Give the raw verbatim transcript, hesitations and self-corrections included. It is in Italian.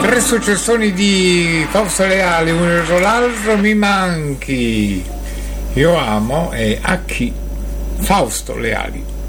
Tre successoni di Fausto Leali, uno dietro l'altro, Mi manchi, Io amo e A chi? Fausto Leali.